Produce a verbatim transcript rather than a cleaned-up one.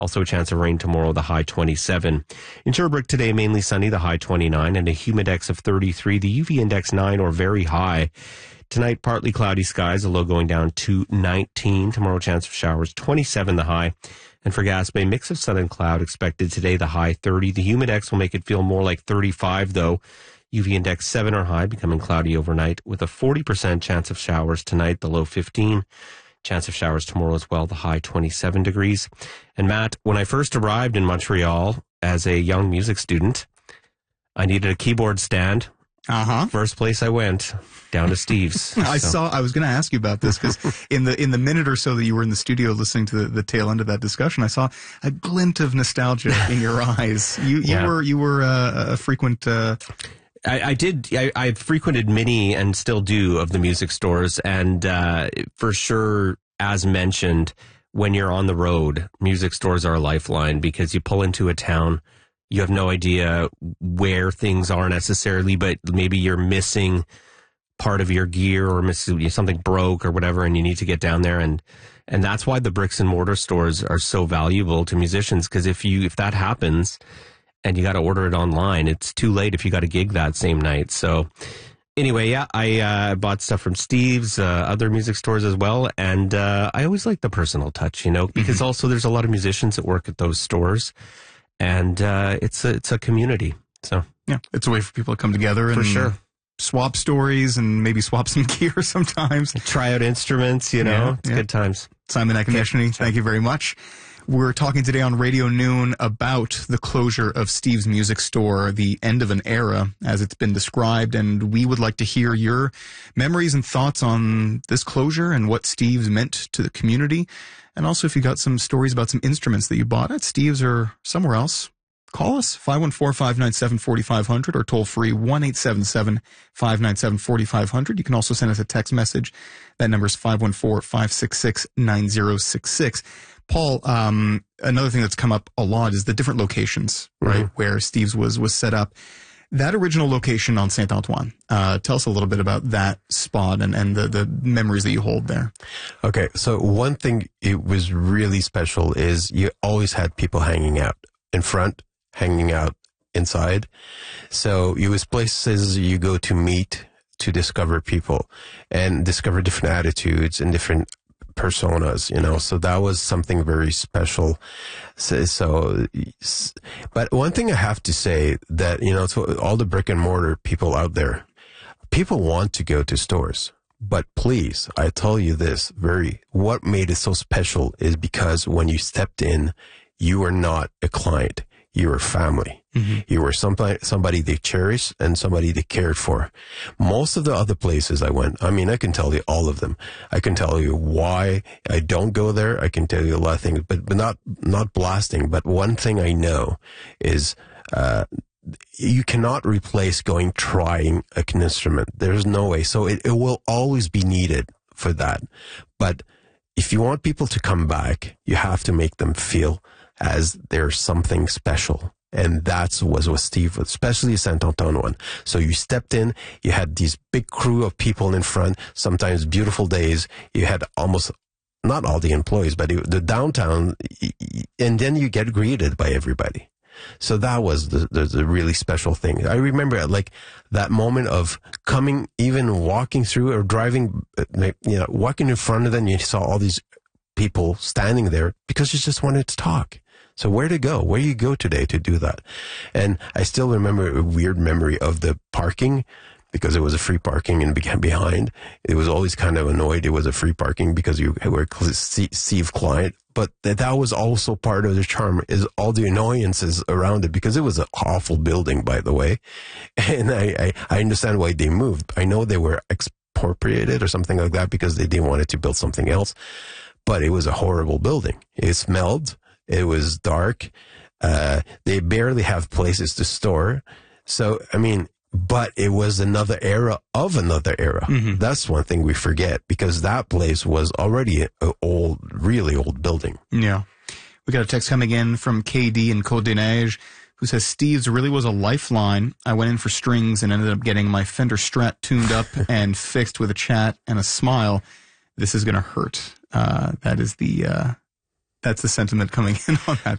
Also a chance of rain tomorrow, the high twenty-seven. In Sherbrooke today, mainly sunny, the high twenty-nine, and a humidex of thirty-three. The U V index nine or very high. Tonight, partly cloudy skies, the low going down to nineteen. Tomorrow, chance of showers, twenty-seven the high. And for Gaspé, mix of sun and cloud expected today, the high thirty. The humidex will make it feel more like thirty-five, though. U V index seven or high, becoming cloudy overnight with a forty percent chance of showers tonight, the low fifteen. Chance of showers tomorrow as well, the high twenty-seven degrees. And Matt, when I first arrived in Montreal as a young music student, I needed a keyboard stand. Uh-huh. First place I went, down to Steve's. I so. saw, I was going to ask you about this because in the, in the minute or so that you were in the studio listening to the, the tail end of that discussion, I saw a glint of nostalgia in your eyes. You, you Yeah. were, you were uh, a frequent, uh, I, I did. I, I frequented many and still do of the music stores. And uh, for sure, as mentioned, when you're on the road, music stores are a lifeline because you pull into a town, you have no idea where things are necessarily, but maybe you're missing part of your gear or missing something broke or whatever, and you need to get down there. And and that's why the bricks and mortar stores are so valuable to musicians, because if you if that happens and you got to order it online, it's too late if you got a gig that same night. So anyway, yeah, I uh, bought stuff from Steve's, uh, other music stores as well. And uh, I always like the personal touch, you know, because mm-hmm. also there's a lot of musicians that work at those stores. And uh, it's, a, it's a community. So yeah, it's a way for people to come together and for sure. swap stories and maybe swap some gear sometimes. Try out instruments, you know, yeah, it's yeah. good times. Simon Akonechny, okay. Thank you very much. We're talking today on Radio Noon about the closure of Steve's Music Store, the end of an era, as it's been described, and we would like to hear your memories and thoughts on this closure and what Steve's meant to the community, and also if you got some stories about some instruments that you bought at Steve's or somewhere else. Call us, five one four, five nine seven, four five zero zero, or toll free one eight seven seven, five nine seven, four five zero zero. You can also send us a text message. That number is five one four, five six six, nine zero six six. Paul, um, another thing that's come up a lot is the different locations, right, mm-hmm. where Steve's was, was set up. That original location on Saint Antoine, uh, tell us a little bit about that spot and, and the, the memories that you hold there. Okay, so one thing it was really special is you always had people hanging out in front, hanging out inside. So it was places you go to meet, to discover people and discover different attitudes and different personas, you know, so that was something very special. So, so, but one thing I have to say that, you know, to all the brick and mortar people out there, people want to go to stores, but please, I tell you this very, what made it so special is because when you stepped in, you were not a client. You were family. Mm-hmm. You were somebody, somebody they cherished and somebody they cared for. Most of the other places I went, I mean, I can tell you all of them. I can tell you why I don't go there. I can tell you a lot of things, but, but not, not blasting. But one thing I know is, uh, you cannot replace going trying an instrument. There's no way. So it, it will always be needed for that. But if you want people to come back, you have to make them feel as there's something special. And that's was what Steve was, especially Saint Antoine one. So you stepped in, you had these big crew of people in front, sometimes beautiful days. You had almost, not all the employees, but the downtown, and then you get greeted by everybody. So that was the, the, the really special thing. I remember like that moment of coming, even walking through or driving, you know, walking in front of them, you saw all these people standing there because you just wanted to talk. So where to go? Where you go today to do that? And I still remember a weird memory of the parking because it was a free parking and behind. It was always kind of annoyed it was a free parking because you were a Steve client. But that, that was also part of the charm is all the annoyances around it because it was an awful building, by the way. And I, I, I understand why they moved. I know they were expropriated or something like that because they didn't want it to build something else. But it was a horrible building. It smelled. It was dark. Uh, they barely have places to store. So, I mean, but it was another era of another era. Mm-hmm. That's one thing we forget because that place was already an old, really old building. Yeah. We got a text coming in from K D in Côte des Neiges who says, Steve's really was a lifeline. I went in for strings and ended up getting my Fender Strat tuned up and fixed with a chat and a smile. This is going to hurt. Uh, that is the, uh, That's the sentiment coming in on that.